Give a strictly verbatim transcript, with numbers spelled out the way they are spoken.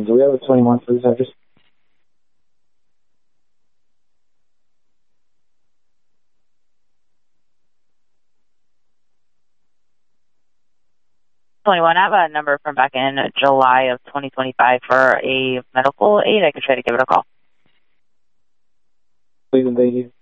twenty-one. Do we have a twenty-one for this address? twenty-one, I have a number from back in July of twenty twenty-five for a medical aid. I could try to give it a call. Please, thank you.